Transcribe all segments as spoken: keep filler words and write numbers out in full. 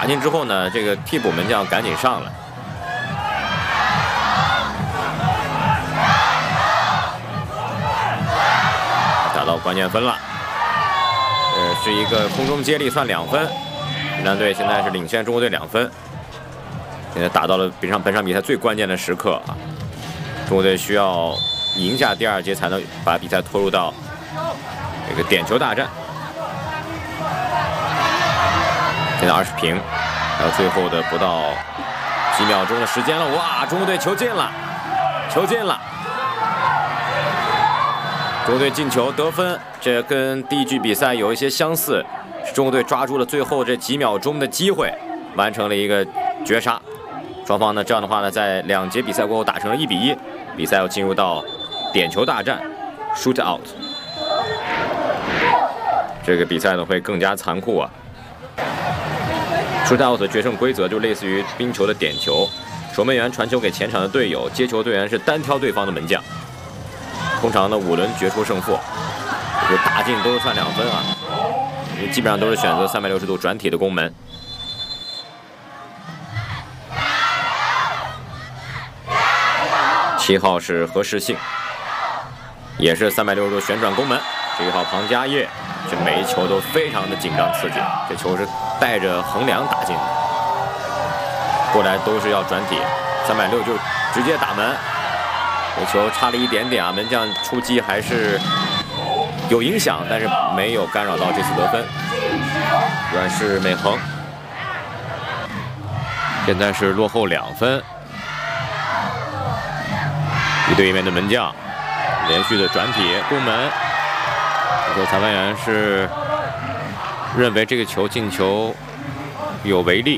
打进之后呢，这个替补门将赶紧上了。打到关键分了，呃，是一个空中接力，算两分。越南队现在是领先中国队两分。现在打到了本场本场比赛最关键的时刻啊！中国队需要赢下第二节，才能把比赛拖入到这个点球大战。现在二十平，还有最后的不到几秒钟的时间了。哇，中国队球进了，球进了！中国队进球得分，这跟第一局比赛有一些相似，是中国队抓住了最后这几秒钟的机会，完成了一个绝杀。双方呢，这样的话呢，在两节比赛过后打成了一比一，比赛要进入到点球大战 ，shoot out。这个比赛呢会更加残酷啊。shoot out 的决胜规则就类似于冰球的点球，守门员传球给前场的队友，接球队员是单挑对方的门将。通常呢五轮决出胜负，这个打进都是算两分啊，因为基本上都是选择三百六十度转体的攻门。七号是何世信，也是三百六十度旋转攻门。这一号庞家业，这每一球都非常的紧张刺激，这球是带着横梁打进的，过来都是要转体，三百六就直接打门。这球差了一点点啊，门将出击还是有影响，但是没有干扰到这次得分。阮氏美恒，现在是落后两分。一对一面的门将连续的转体攻门，不过裁判员是认为这个球进球有违例，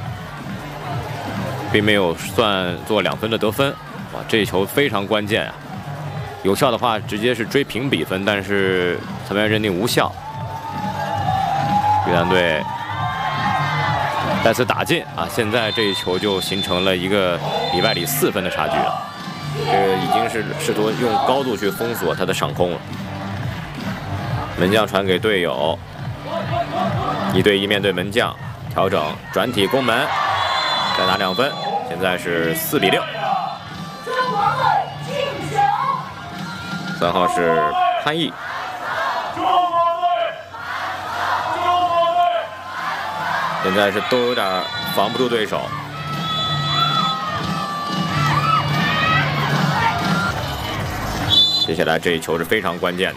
并没有算作两分的得分。哇，这一球非常关键啊！有效的话直接是追平比分，但是裁判员认定无效。越南队再次打进啊！现在这一球就形成了一个里外里四分的差距了。这个已经是试图用高度去封锁他的上空了。门将传给队友，一对一面对门将，调整转体攻门，再拿两分，现在是四比六。三号是潘毅，现在是都有点防不住对手。接下来这一球是非常关键的，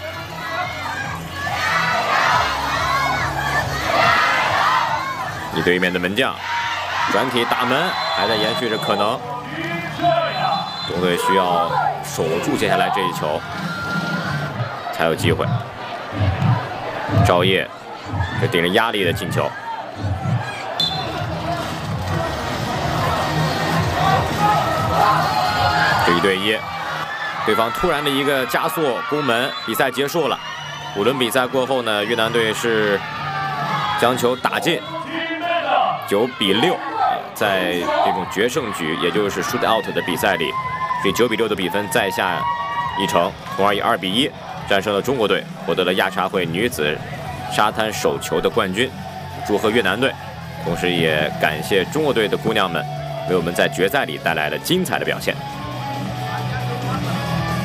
一对一面的门将转体打门，还在延续着可能。中国队需要守住接下来这一球，才有机会。赵烨这顶着压力的进球，这一对一。对方突然的一个加速攻门，比赛结束了。五轮比赛过后呢，越南队是将球打进，九比六。在这种决胜局，也就是 shoot out 的比赛里，以九比六的比分再下一城，从而以二比一战胜了中国队，获得了亚茶会女子沙滩手球的冠军。祝贺越南队，同时也感谢中国队的姑娘们为我们在决赛里带来了精彩的表现。